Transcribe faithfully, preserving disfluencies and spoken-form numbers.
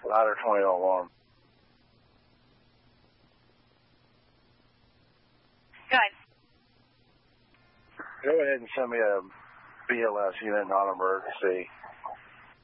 Ladder Tornado Alarm. Good. Go ahead and send me a B L S unit, non-emergency.